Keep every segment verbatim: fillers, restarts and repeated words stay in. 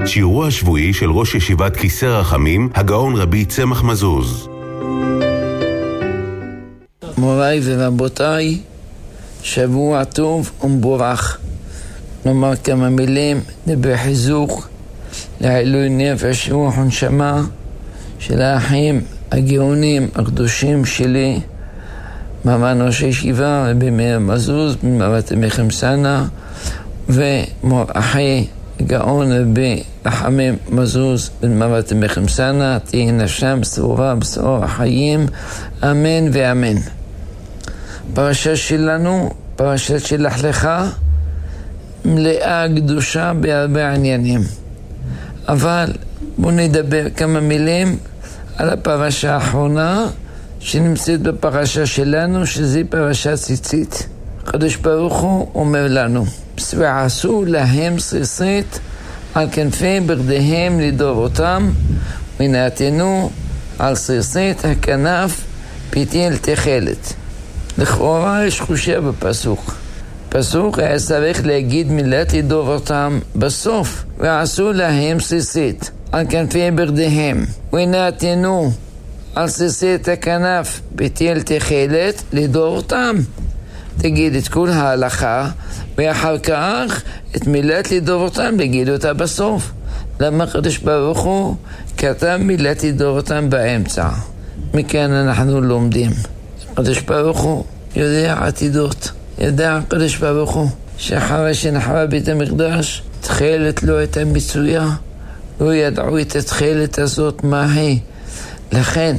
שיעורו השבועי של ראש ישיבת כיסא רחמים, הגאון רבי צמח מזוז. מוריי ורבותיי, שבוע טוב ומבורך. נאמר כמה מילים בחיזוק לעילוי נפש רוח ונשמה של האחים הגאונים הקדושים שלי, מרן ראש הישיבה רבי מאיר מזוז ממערת מחמסנה, ומור אחי גאון רבי רחמים מזוז ממערת מחמסנה, תהי נפשם צרורה בשרור החיים, אמן ואמן. פרשה שלנו, פרשת שלח לך, מלאה קדושה בהרבה עניינים. אבל בואו נדבר כמה מילים על הפרשה האחרונה שנמצאת בפרשה שלנו, שזה פרשת ציצית. הקדוש ברוך הוא אומר לנו, ועשו להם ציצית על כנפי בגדיהם לדורותם, ונתנו על ציצית הכנף פיתיל תכלת. לכאורה יש חושב בפסוק. פסוק היה צריך להגיד מילת לדורותם בסוף, ועשו להם ציצית על כנפי בגדיהם, ונתנו על ציצית הכנף פיתיל תכלת לדורותם. תגיד את כל ההלכה, ואחר כך את מילת לדורותם תגיד אותה בסוף. למה הקדוש ברוך הוא כתב מילת לדורותם באמצע? מכאן אנחנו לומדים. הקדוש ברוך הוא יודע עתידות. ידע הקדוש ברוך הוא שאחרי שנחרב בית המקדש, תכלת לו את המצויה, לא ידעו את התכלת הזאת מה היא. לכן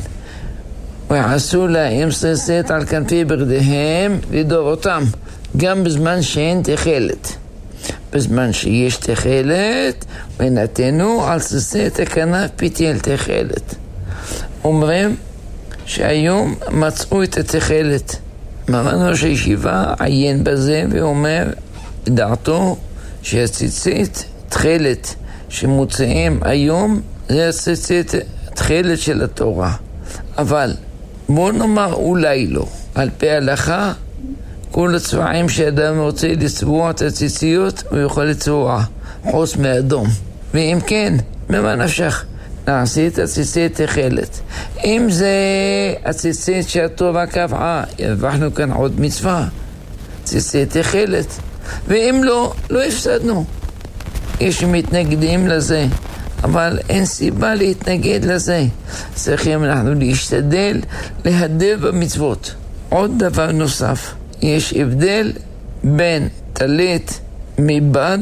ועשו להם ציצית על כנפי בגדיהם לדורותם, גם בזמן שאין תכלת. בזמן שיש תכלת, ונתנו על ציצית הכנף פיתיל תכלת. אומרים שהיום מצאו את התכלת. מרן ראש הישיבה עיין בזה ואומר דעתו שהציצית תכלת שמוצאים היום זה הציצית תכלת של התורה. אבל בוא נאמר אולי לא. על פי ההלכה כל הצבעים שאדם רוצה לצבוע את הציציות הוא יכול לצבוע חוץ מאדום. ואם כן, ממה נפשך? נעשה את הציצית תכלת. אם זה הציצית שהתורה קבעה, הרווחנו כאן עוד מצווה, ציצית תכלת. ואם לא, לא הפסדנו. יש מתנגדים לזה, אבל אין סיבה להתנגד לזה. צריכים אנחנו להשתדל להדל במצוות. עוד דבר נוסף, יש הבדל בין טלית מבד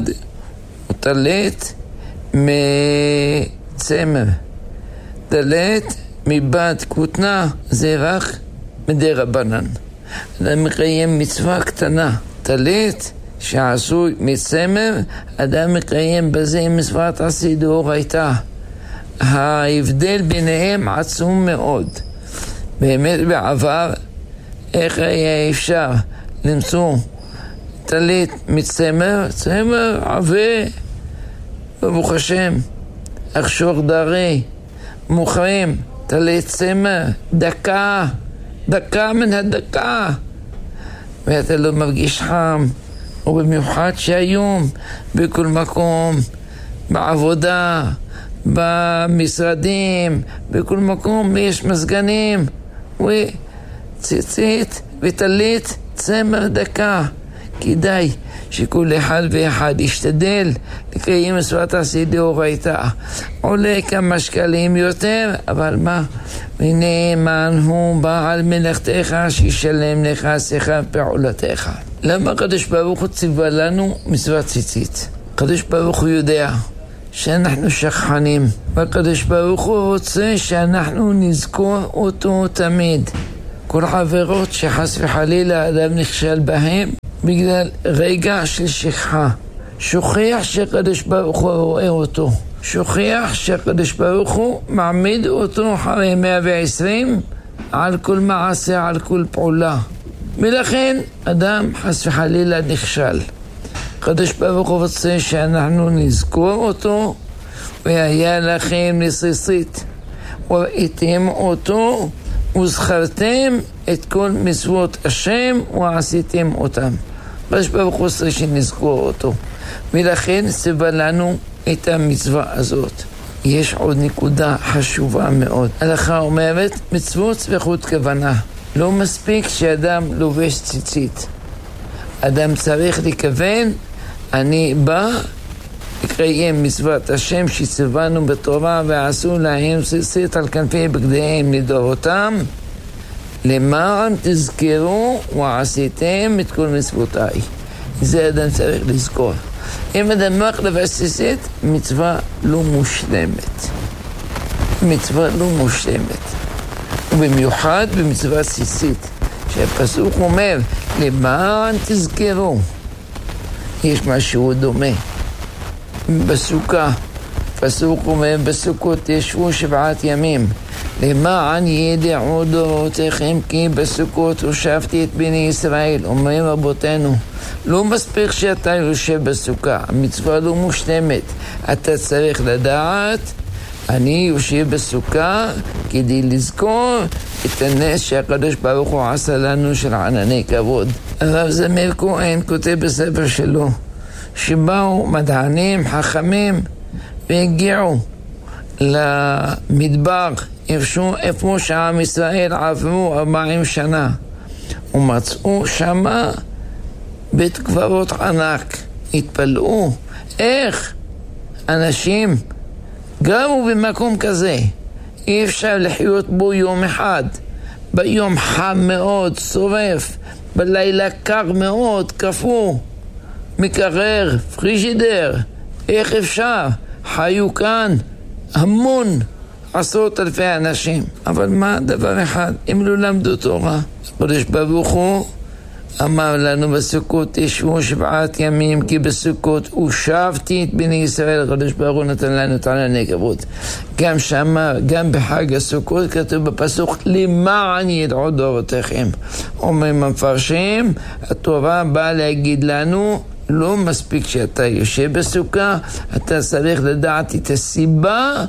וטלית מצמר. טלית מבד כותנה זה רק מדי רבנן. אדם מקיים מצווה קטנה. טלית שעשוי מצמר, אדם מקיים בזה מצוות עשי דאורייתא. ההבדל ביניהם עצום מאוד. באמת בעבר, איך היה אפשר למצוא טלית מצמר? צמר עבה, ברוך השם, אכשור דרי, מוכרים טלית צמר, דקה, דקה מן הדקה. ואתה לא מרגיש חם, ובמיוחד שהיום בכל מקום, בעבודה, במשרדים, בכל מקום יש מזגנים, וציצית וטלית צמר דקה. כדאי שכל אחד ואחד ישתדל לקיים מצוות עשי דאורייתא. עולה כמה שקלים יותר, אבל מה? ונאמן הוא בעל מלאכתך שישלם לך שכר פעולתך. למה הקדוש ברוך הוא ציווה לנו מצוות ציצית? הקדוש ברוך הוא יודע שאנחנו שכחנים, והקדוש ברוך הוא רוצה שאנחנו נזכור אותו תמיד. כל עבירות שחס וחלילה האדם נכשל בהם בגלל רגע של שכחה, שוכח שהקדוש ברוך הוא רואה אותו, שוכח שהקדוש ברוך הוא מעמיד אותו אחרי מאה ועשרים על כל מעשה, על כל פעולה. ולכן אדם חס וחלילה נכשל. הקדוש ברוך הוא רוצה שאנחנו נזכור אותו, והיה לכם לציצית וראיתם אותו וזכרתם את כל מצוות השם ועשיתם אותם. הקדוש ברוך הוא רוצה שנזכור אותו, ולכן ציווה לנו את המצווה הזאת. יש עוד נקודה חשובה מאוד. ההלכה אומרת, מצוות צריכות כוונה. לא מספיק שאדם לובש ציצית. אדם צריך לכוון, אני בא לקיים מצוות השם שציוונו בתורה ועשו להם ציצית על כנפי בגדיהם לדורותם, למען תזכרו ועשיתם את כל מצוותיי. זה אדם צריך לזכור. אם אדם מח לבש ציצית, מצווה לא מושלמת. מצווה לא מושלמת. ובמיוחד במצוות ציצית, שהפסוק אומר, למען תזכרו. יש משהו דומה. בסוכה, פסוק אומר, בסוכות ישבו שבעת ימים. למען ידעו דורותיכם כי בסוכות הושבתי את בני ישראל. אומרים רבותינו, לא מספיק שאתה יושב בסוכה, המצווה לא מושלמת. אתה צריך לדעת, אני יושב בסוכה כדי לזכור את הנס שהקדוש ברוך הוא עשה לנו של ענני כבוד. הרב זמיר כהן כותב בספר שלו, שבאו מדענים חכמים והגיעו למדבר, איפה שעם ישראל עברו ארבעים שנה, ומצאו שמה בית קברות ענק. התפלאו איך אנשים גרו במקום כזה. אי אפשר לחיות בו יום אחד. ביום חם מאוד, שורף, בלילה קר מאוד, קפוא, מקרר, פריג'ידר. איך אפשר? חיו כאן המון, עשרות אלפי אנשים. אבל מה דבר אחד? הם לא למדו תורה. הקדוש ברוך הוא אמר לנו בסוכות ישבו שבעת ימים, כי בסוכות הושבתי את בני ישראל. הקדוש ברוך הוא נתן לנו את ענני כבוד. גם שמה, גם בחג הסוכות כתוב בפסוק, למען ידעו דורותיכם. אומרים המפרשים, התורה באה להגיד לנו, לא מספיק שאתה יושב בסוכה, אתה צריך לדעת את הסיבה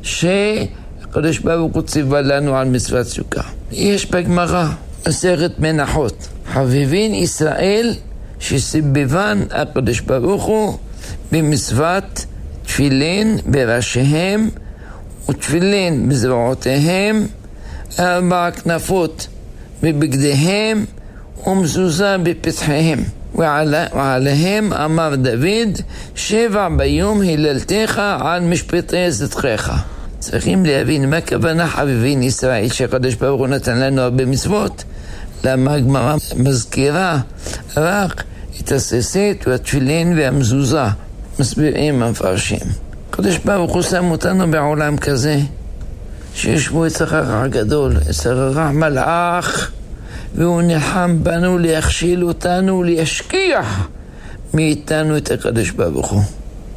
שהקדוש ברוך הוא ציווה לנו על מצוות סוכה. יש בגמרא מסכת מנחות, חביבין ישראל שסיבבן הקדוש ברוך הוא במצוות תפילין בראשיהם ותפילין בזרועותיהם, ארבע כנפות בבגדיהם ומזוזה בפתחיהם. ועליהם אמר דוד, שבע ביום היללתך על משפטי זדתך. צריכים להבין מה הכוונה חביבין ישראל שהקדוש ברוך הוא נתן לנו הרבה מצוות. למה הגמרא מזכירה רק את הציצית והתפילין והמזוזה? מסבירים המפרשים, הקדוש ברוך הוא שם אותנו בעולם כזה שיש בו יצר הרע גדול, יצר הרע מלאך, והוא נלחם בנו להכשיל אותנו, להשכיח מאיתנו את הקדוש ברוך הוא.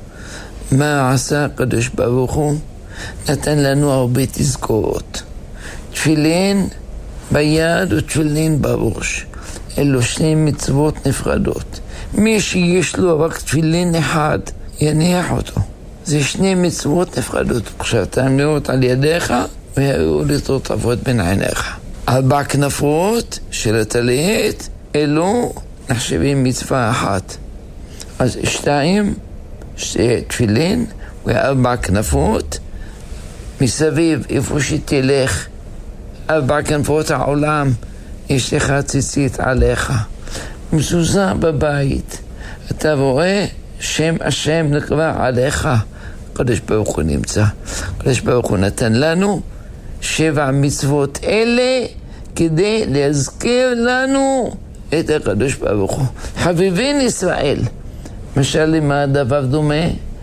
מה עשה הקדוש ברוך הוא? נתן לנו הרבה תזכורות. תפילין ביד ותפילין בראש. אלו שני מצוות נפרדות. מי שיש לו רק תפילין אחד, יניח אותו. זה שני מצוות נפרדות. כשאתה נראות על ידיך, והיו לטוטפות בין עיניך. ארבע כנפות של הטלית, אלו נחשבים מצווה אחת. אז שתיים, שתי תפילין וארבע כנפות, מסביב איפה שתלך, ארבע כנפות העולם, יש לך ציצית עליך. מזוזה בבית, אתה רואה שם השם נקרא עליך, הקדוש ברוך הוא נמצא. הקדוש ברוך הוא נתן לנו שבע מצוות אלה כדי להזכיר לנו את הקדוש ברוך הוא. חביבין ישראל, משל למה הדבר דומה?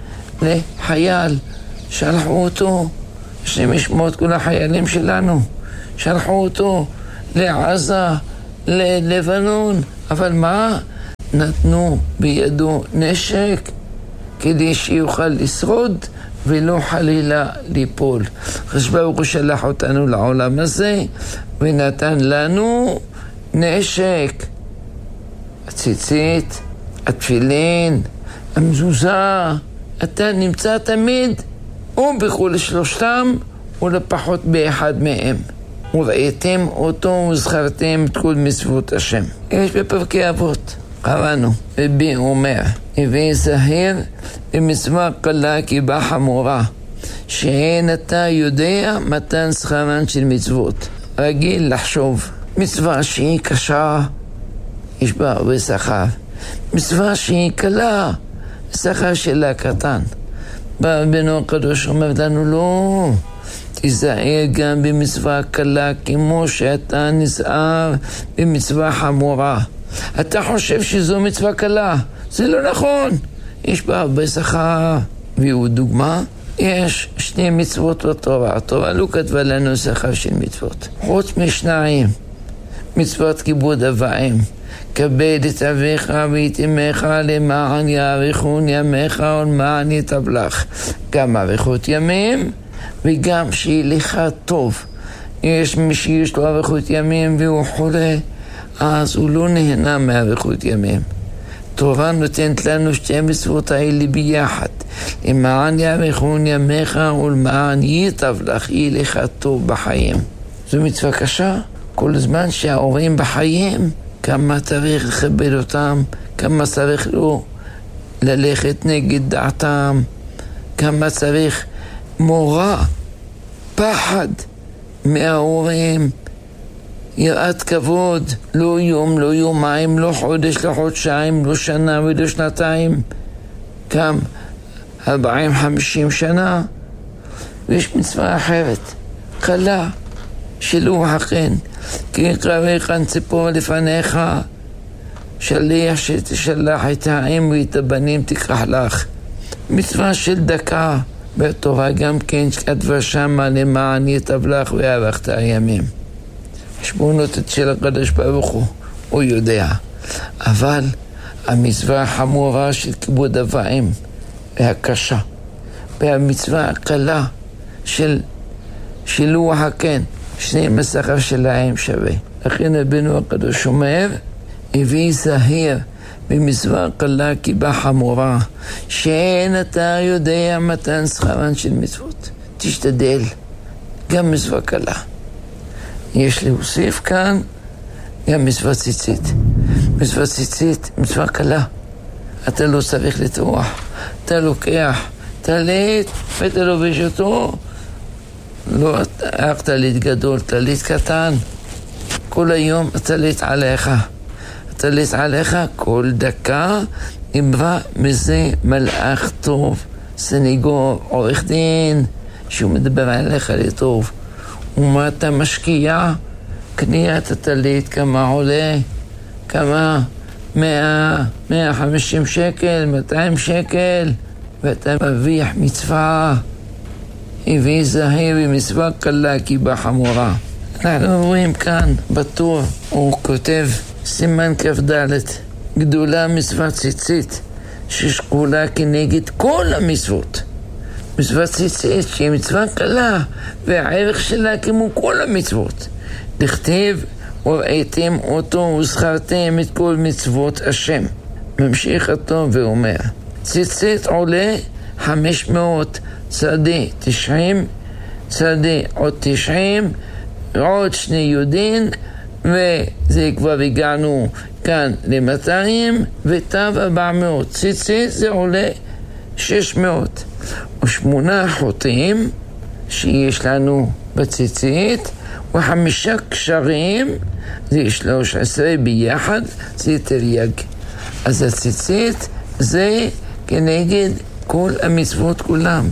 לחייל, שלחו אותו, השם ישמור את כל החיילים שלנו, שלחו אותו לעזה, ללבנון, אבל מה? נתנו בידו נשק כדי שיוכל לשרוד ולא חלילה ליפול. הקדוש ברוך הוא שלח אותנו לעולם הזה ונתן לנו נשק, הציצית, התפילין, המזוזה. אתה נמצא תמיד או בכל שלושתם או לפחות באחד מהם. וראיתם אותו וזכרתם את כל מצוות השם. יש בפרקי אבות, קראנו, רבי אומר, הווי זהיר במצווה קלה כי בה חמורה, שאין אתה יודע מתן שכרן של מצוות. רגיל לחשוב, מצווה שהיא קשה, יש בה הרבה שכר. מצווה שהיא קלה, שכר שלה קטן. בא רבנו הקדוש אומר לנו, לא, תיזהר גם במצווה קלה כמו שאתה נזהר במצווה חמורה. אתה חושב שזו מצווה קלה, זה לא נכון, יש בה הרבה שכר. והוא דוגמה, יש שני מצוות בתורה, התורה לא כתבה לנו שכר של מצוות, חוץ משניים, מצוות כיבוד אב ואם, כבד את אביך ואת אמך למען יאריכון ימיך ולמען ייטב לך. גם אריכות ימים וגם שיהיה לך טוב. יש מי שיש לו אריכות ימים והוא חולה, אז הוא לא נהנה מאריכות ימים. תורה נותנת לנו שתי מצוות האלה ביחד, למען יאריכון ימיך ולמען ייטב לך, יהיה לך טוב בחיים. זו מצווה קשה. כל זמן שההורים בחיים, כמה צריך לכבד אותם, כמה צריך לא ללכת נגד דעתם, כמה צריך מורא, פחד מההורים, יראת כבוד, לא יום, לא יומיים, לא חודש, לא חודשיים, לא שנה ולא שנתיים, גם ארבעים חמישים שנה. ויש מצווה אחרת, קלה, שלא החן, כי יקרא כאן ציפור לפניך, שליח שתשלח את האם ואת הבנים תקרח לך. מצווה של דקה בתורה גם כן שכתבה שמה למען ייטב לך ויארכת הימים. חשבונות של הקדוש ברוך הוא, הוא יודע. אבל המצווה החמורה של כיבוד אב ואם והקשה, והמצווה הקלה של שילוח הקן, שני השכר שלהם שווה. לכן רבנו הקדוש אומר, הווי זהיר במצווה קלה כי בה חמורה, שאין אתה יודע מתן שכרן של מצוות. תשתדל, גם מצווה קלה. יש להוסיף כאן גם מצווה ציצית. מצווה ציצית, מצווה קלה. אתה לא צריך לטרוח, אתה לוקח טלית ואתה לובש אותו, לא רק טלית גדול, טלית קטן. כל היום הטלית עליך. הטלית עליך כל דקה נברא מזה מלאך טוב, סניגור, עורך דין, שהוא מדבר עליך לטוב. ומה אתה משקיע? קניית הטלית כמה עולה? כמה? מאה, מאה חמישים שקל, מאתיים שקל, ואתה מרוויח מצווה. הווי זהיר במצווה קלה כי בה חמורה. אנחנו רואים כאן בטור, הוא כותב סימן כ"ד, גדולה מצווה ציצית ששקולה כנגד כל המצוות. מצווה ציצית שהיא מצווה קלה והערך שלה כמו כל המצוות. דכתיב וראיתם אותו וזכרתם את כל מצוות השם. ממשיך אותו ואומר, ציצית עולה חמש מאות, צדה תשעים, צדה עוד תשעים, עוד שני יודין, וזה כבר הגענו כאן ל-מאתיים, ותו ארבע מאות. ציצית זה עולה שש מאות. ושמונה חוטאים שיש לנו בציצית, וחמישה קשרים, זה שלוש עשרה ביחד, זה תרי"ג. אז הציצית זה כנגד כל המצוות כולם.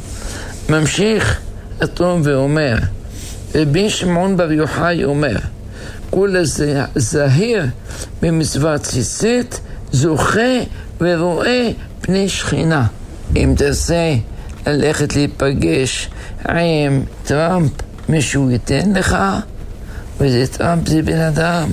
ממשיך הטוב ואומר, רבי שמעון בר יוחאי אומר, כל הזהיר במצוות ציצית זוכה ורואה פני שכינה. אם תעשה ללכת להיפגש עם טראמפ, מישהו ייתן לך, וזה טראמפ זה בן אדם.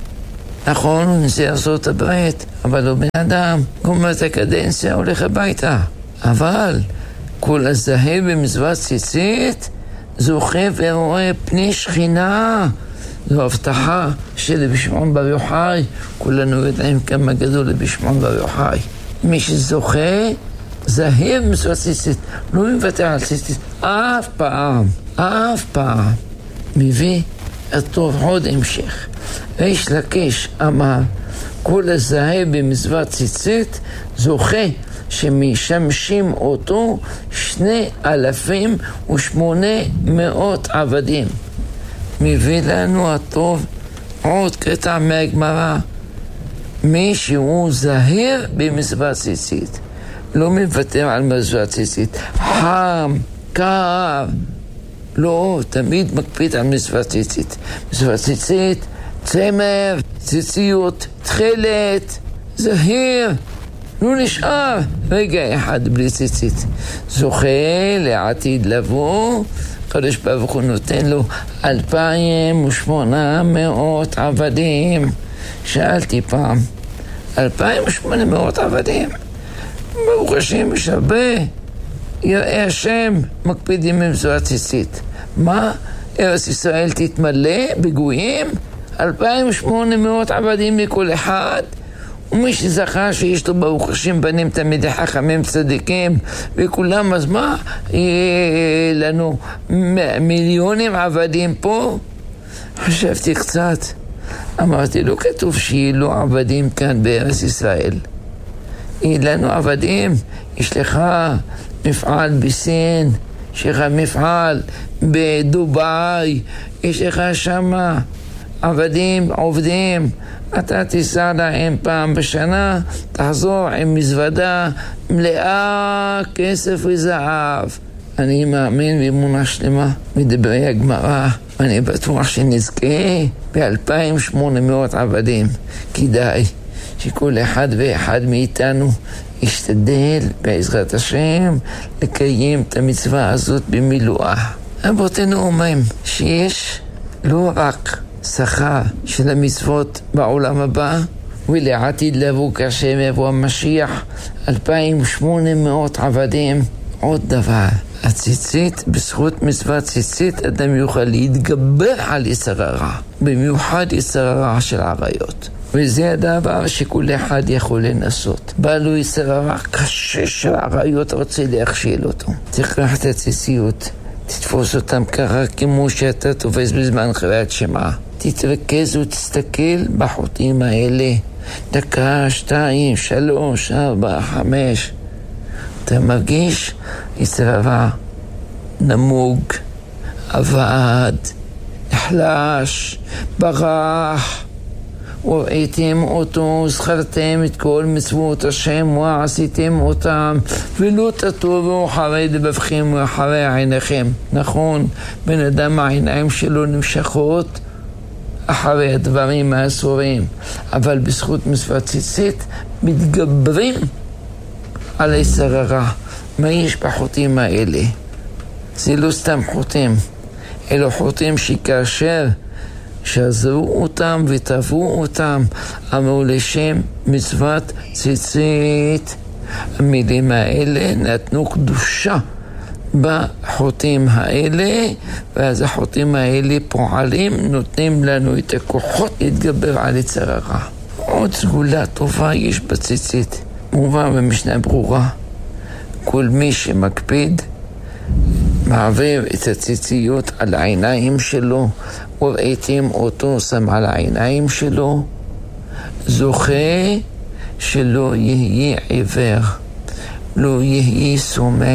נכון, הוא נשיא ארצות הברית, אבל הוא בן אדם. גומר את הקדנציה, הולך הביתה. אבל כל הזהיר במצוות ציצית זוכה ורואה פני שכינה. זו הבטחה של רבי שמעון בר יוחאי. כולנו יודעים כמה גדול רבי שמעון בר יוחאי. מי שזוכה זהיר במצוות ציצית, לא מוותר על ציצית אף פעם, אף פעם. מביא הטוב עוד המשך. ריש לקיש אמר, כל הזהב במצוות ציצית זוכה שמשמשים אותו שני אלפים ושמונה מאות עבדים. מביא לנו הטוב עוד קטע מהגמרא. מי שהוא זהיר במצוות ציצית לא מוותר על מצוות ציצית. חם, קר, לא, תמיד מקפיד על מצוות ציצית. מצוות ציצית, צמר, ציציות, תחילת, זהיר, לא נשאר רגע אחד בלי ציצית. זוכה לעתיד לבוא, הקדוש ברוך הוא נותן לו אלפיים ושמונה מאות עבדים. שאלתי פעם, אלפיים ושמונה מאות עבדים? ברוך השם, יש הרבה יראי השם מקפידים במצוות ציצית. מה? ארץ ישראל תתמלא בגויים? אלפיים ושמונה מאות עבדים לכל אחד? ומי שזכה שיש לו ברוך השם בנים תלמידי חכמים צדיקים וכולם, אז מה? יהיה לנו מיליונים עבדים פה? חשבתי קצת, אמרתי, לא כתוב שיהיה לו עבדים כאן בארץ ישראל. יהיה לנו עבדים, יש לך מפעל בסין, יש לך מפעל בדובאי, יש לך שמה עבדים, עובדים, אתה תיסע להם פעם בשנה, תחזור עם מזוודה מלאה כסף וזהב. אני מאמין באמונה שלמה מדברי הגמרא, אני בטוח שנזכה ב-אלפיים ושמונה מאות עבדים. כדאי שכל אחד ואחד מאיתנו ישתדל בעזרת השם לקיים את המצווה הזאת במילואה. רבותינו אומרים שיש לא רק שכר של המצוות בעולם הבא, ולעתיד לבוא כאשר יבוא המשיח, אלפיים ושמונה מאות עבדים. עוד דבר, הציצית, בזכות מצוות ציצית אדם יוכל להתגבר על יצר הרע, במיוחד יצר הרע של עריות. וזה הדבר שכל אחד יכול לנסות. בא לו יצר הרע קשה של עריות, רוצה להכשיל אותו. תקרח את הציציות, תתפוס אותם ככה כמו שאתה תופס בזמן קריאת שמע. תתרכז ותסתכל בחוטים האלה. דקה, שתיים, שלוש, ארבע, חמש. אתה מרגיש יצר הרע נמוג, עבד, נחלש, ברח. וראיתם אותו, זכרתם את כל מצוות השם ועשיתם אותם, ולא תטובו אחרי לבבכם ואחרי עיניכם. נכון, בן אדם העיניים שלו נמשכות אחרי הדברים האסורים, אבל בזכות מצוות ציצית מתגברים על יצר הרע. מה יש בחוטים האלה? זה לא סתם חוטים, אלו חוטים שכאשר שעזרו אותם וטבעו אותם, אמרו לשם מצוות ציצית. המילים האלה נתנו קדושה בחוטים האלה, ואז החוטים האלה פועלים, נותנים לנו את הכוחות להתגבר על יצר הרע. עוד סגולה טובה יש בציצית, מובן במשנה ברורה. כל מי שמקפיד מעביר את הציציות על העיניים שלו, וראיתם אותו שם על העיניים שלו, זוכה שלא יהיה עיוור, לא יהיה סומא.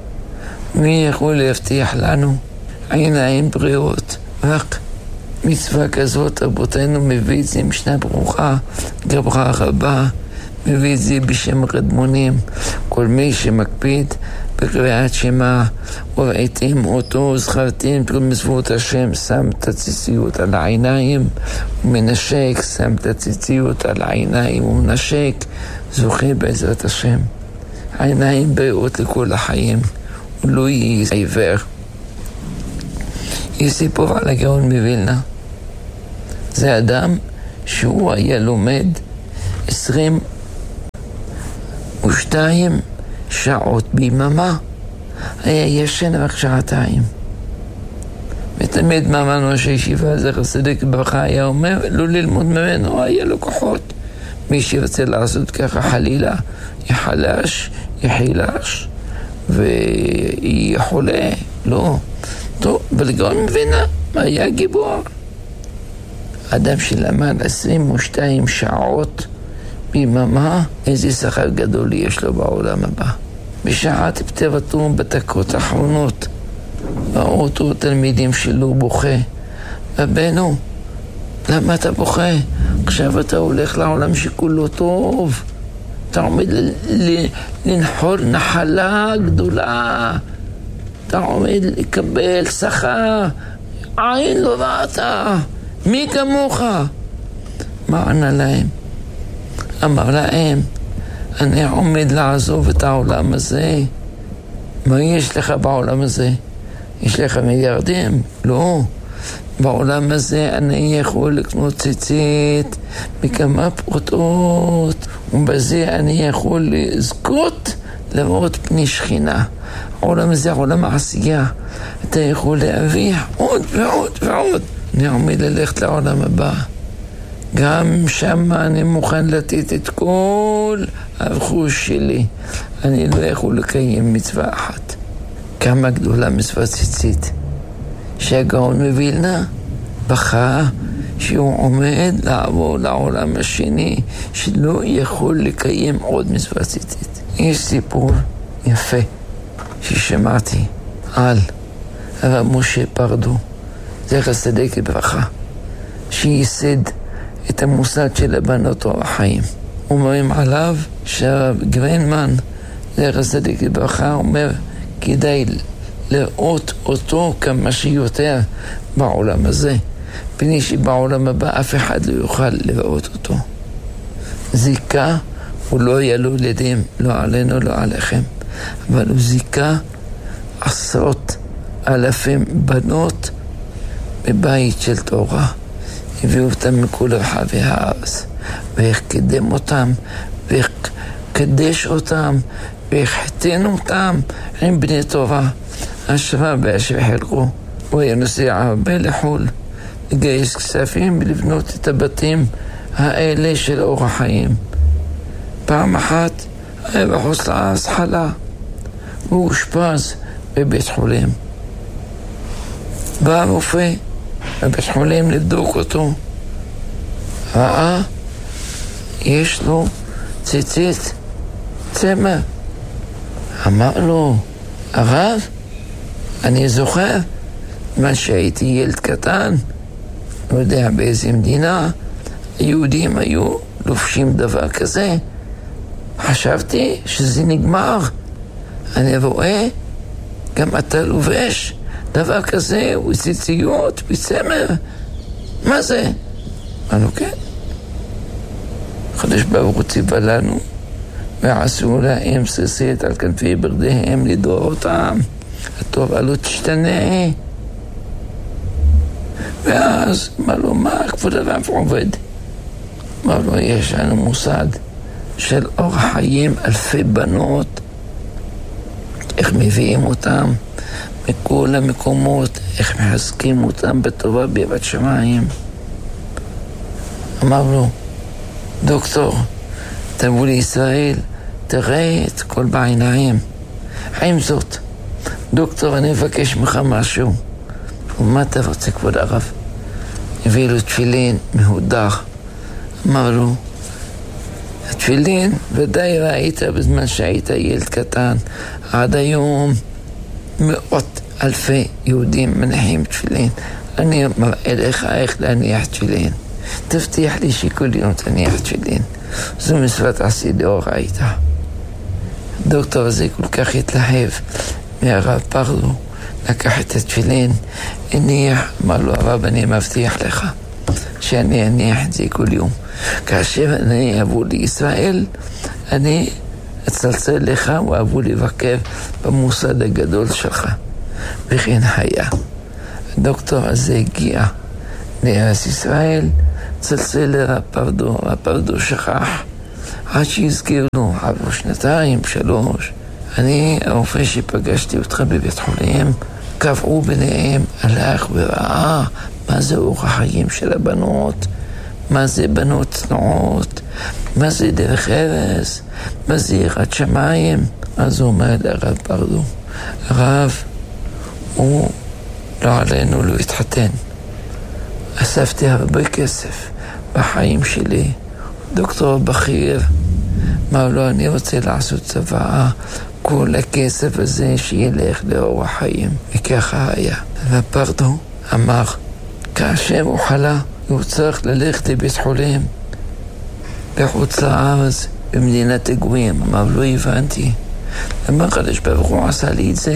מי יכול להבטיח לנו עיניים בריאות? רק מצווה כזאת רבותינו מביא את זה משנה ברורה, גברה רבה, מביא את זה בשם רדמונים. כל מי שמקפיד בקריאת שמע, וראיתם אותו, זכרתם כל מצוות השם, שם את הציציות על העיניים ומנשק, שם את הציציות על העיניים ומנשק, זוכה בעזרת השם. העיניים בריאות לכל החיים, הוא לא יהיה עיוור. יש סיפור על הגאון מווילנה. זה אדם שהוא היה לומד עשרים ושתיים שעות ביממה, היה ישן רק שעתיים. ותמיד מאמן ראש הישיבה זכר צדיק לברכה היה אומר לא ללמוד ממנו, היה לו כוחות. מי שרצה לעשות ככה חלילה יחלש, יחילש ויהיה חולה. לא. טוב, אבל גאון מווילנה היה גיבור. אדם שלמד עשרים ושתיים שעות ביממה, איזה שכר גדול יש לו בעולם הבא. בשעת פטירתו בדקות האחרונות, ראו אותו תלמידים שלו בוכה. רבנו, למה אתה בוכה? עכשיו אתה הולך לעולם שכולו טוב. אתה עומד לנחול נחלה גדולה. אתה עומד לקבל שכר. עין לא ראתה. מי כמוך? מה ענה להם? אמר להם, אני עומד לעזוב את העולם הזה. מה יש לך בעולם הזה? יש לך מיליארדים? לא. בעולם הזה אני יכול לקנות ציצית בכמה פרוטות, ובזה אני יכול לזכות לראות פני שכינה. העולם הזה, עולם העשייה. אתה יכול להרוויח עוד ועוד ועוד. אני עומד ללכת לעולם הבא. גם שם אני מוכן לתת את כל הרכוש שלי. אני לא יכול לקיים מצווה אחת. כמה גדולה מצווה ציצית. שהגאון מווילנה בכה שהוא עומד לעבור לעולם השני, שלא יכול לקיים עוד מצווה ציצית. יש סיפור יפה ששמעתי על הרב משה פרדו, זכר צדיק לברכה, שייסד את המוסד של הבנות אור החיים. אומרים עליו שהרב גרינמן, זכר צדיק לברכה, אומר כדאי לראות אותו כמה שיותר בעולם הזה, פני שבעולם הבא אף אחד לא יוכל לראות אותו. זיקה הוא לא היה לו ילדים, לא עלינו, לא עליכם, אבל הוא זיקה עשרות אלפים בנות בבית של תורה. הביאו אותם מכל רחבי הארץ, ואיך קדם אותם, ואיך קדש אותם, ואיך חתן אותם עם בני תורה. השרה באשר חלקו, הוא היה נוסע הרבה לחול, לגייס כספים ולבנות את הבתים האלה של אור החיים. פעם אחת היה בחוץ לארץ חלה, הוא אושפז בבית חולים. בא הרופא בבית חולים לבדוק אותו, ראה, יש לו ציצית צמר. אמר לו, הרב, אני זוכר, מה שהייתי ילד קטן, לא יודע באיזה מדינה, היהודים היו לובשים דבר כזה. חשבתי שזה נגמר. אני רואה, גם אתה לובש דבר כזה, וציציות, וצמר. מה זה? אמרנו, כן. חודש ברוך הוא ציווה לנו, ועשו להם ציצית על כנפי ברדיהם לדורותם. התורה לא תשתנה. ואז אמר לו, מה כבוד הרב עובד? אמר לו, יש לנו מוסד של אור חיים, אלפי בנות, איך מביאים אותם מכל המקומות, איך מחזקים אותם בטובה ביראת שמיים. אמר לו, דוקטור, תבוא לישראל, תראה את כל בעיניים. עם זאת, דוקטור, אני מבקש ממך משהו. ומה אתה רוצה, כבוד הרב? הביא לו תפילין מהודר. אמר לו, התפילין ודאי ראית בזמן שהיית ילד קטן. עד היום מאות אלפי יהודים מניחים תפילין. אני מראה לך איך להניח תפילין. תבטיח לי שכל יום תניח תפילין. זו מצוות עשי דאורייתא. הדוקטור הזה כל כך התלהב מהרב פרדו, לקח את התפילין, הניח, אמר לו, הרב, אני מבטיח לך שאני אניח את זה כל יום. כאשר אני אבוא לישראל, אני אצלצל לך ואבוא לבקר במוסד הגדול שלך. וכן היה. הדוקטור הזה הגיע לארץ ישראל, צלצל לרב פרדו, רב פרדו שכח, עד שהזכיר לו, עברו שנתיים, שלוש. אני, הרופא שפגשתי אותך בבית חולים, קבעו ביניהם, הלך וראה מה זה אורח החיים של הבנות, מה זה בנות צנועות, מה זה דרך ארץ, מה זה יראת שמיים. אז הוא אומר לרב פרדו, הרב, הוא לא עלינו, לא התחתן, אספתי הרבה כסף בחיים שלי. דוקטור בכיר אמר לו, אני רוצה לעשות צבא, כל הכסף הזה שילך לאורח חיים. וככה היה. ופרדו אמר, כאשר הוא חלה, הוא צריך ללכת לבית חולים בחוץ לארץ, במדינת הגויים. אמר, לא הבנתי. אמר, הקדוש ברוך הוא עשה לי את זה.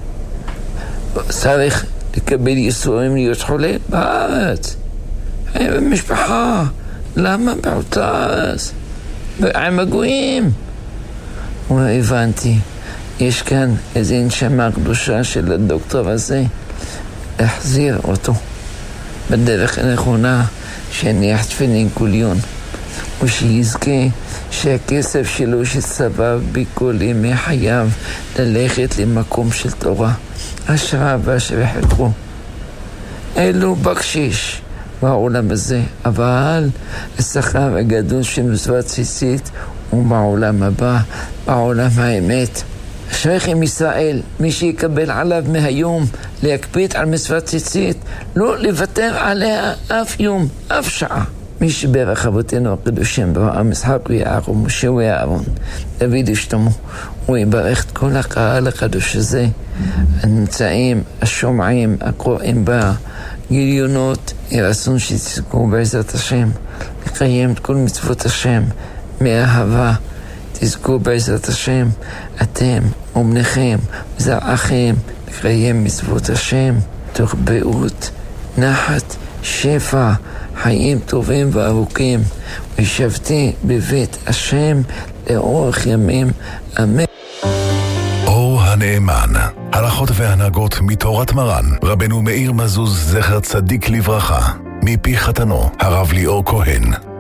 צריך לקבל ייסורים להיות חולה בארץ. במשפחה. למה בחוץ לארץ? עם הגויים. הוא לא הבנתי. יש כאן איזו נשמה קדושה של הדוקטור הזה, להחזיר אותו בדרך הנכונה, שיניח תפילין כל יום, ושיזכה שהכסף שלו שצבע בכל ימי חייו ללכת למקום של תורה. השראה ואשר חלקו. אלו בקשיש בעולם הזה, אבל השכר הגדול של מצוות ציצית הוא בעולם הבא, בעולם האמת. אשריכם ישראל, מי שיקבל עליו מהיום להקפיד על מצוות ציצית, לא לוותר עליה אף יום, אף שעה. מי שברך אבותינו הקדושים באברהם, יצחק ויעקב, משה ואהרון, דוד ושלמה, הוא יברך את כל הקהל הקדוש הזה, הנמצאים, השומעים, הקוראים בגיליונות, ירצון שתזכו בעזרת השם, לקיים את כל מצוות השם, מאהבה, תזכו בעזרת השם, אתם ובניכם וזרעכם, לקיים מצוות השם, תוך בריאות, נחת, שפע, חיים טובים וארוכים, וישבתי בבית השם לאורך ימים, אמן. אור הנאמן, הלכות והנהגות מתורת מרן, רבנו מאיר מזוז זכר צדיק לברכה, מפי חתנו, הרב ליאור כהן.